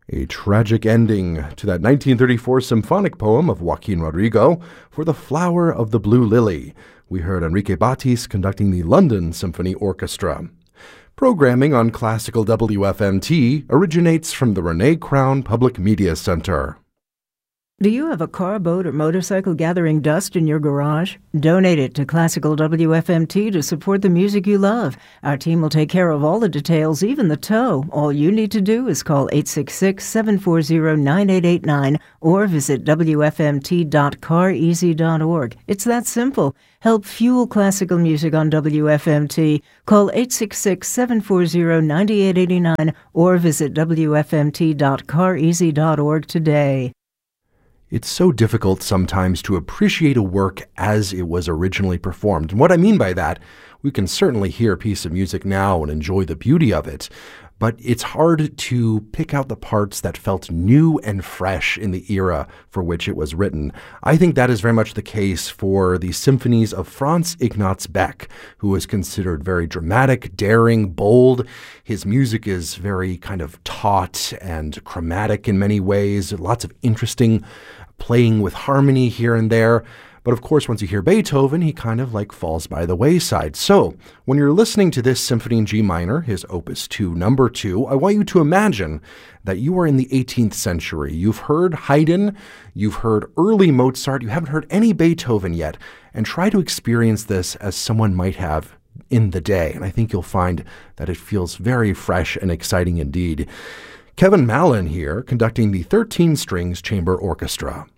A tragic ending to that 1934 symphonic poem of Joaquin Rodrigo, For the Flower of the Blue Lily. We heard Enrique Batis conducting the London Symphony Orchestra. Programming on Classical WFMT originates from the Renee Crown Public Media Center. Do you have a car, boat, or motorcycle gathering dust in your garage? Donate it to Classical WFMT to support the music you love. Our team will take care of all the details, even the tow. All you need to do is call 866-740-9889 or visit wfmt.careasy.org. It's that simple. Help fuel classical music on WFMT. Call 866-740-9889 or visit wfmt.careasy.org today. It's so difficult sometimes to appreciate a work as it was originally performed. And what I mean by that, we can certainly hear a piece of music now and enjoy the beauty of it, but it's hard to pick out the parts that felt new and fresh in the era for which it was written. I think that is very much the case for the symphonies of Franz Ignaz Beck, who is considered very dramatic, daring, bold. His music is very kind of taut and chromatic in many ways, lots of interesting playing with harmony here and there. But of course, once you hear Beethoven, he kind of like falls by the wayside. So when you're listening to this symphony in G minor, his Opus 2, number 2, I want you to imagine that you are in the 18th century. You've heard Haydn, you've heard early Mozart, you haven't heard any Beethoven yet, and try to experience this as someone might have in the day. And I think you'll find that it feels very fresh and exciting indeed. Kevin Mallon here, conducting the 13 Strings Chamber Orchestra.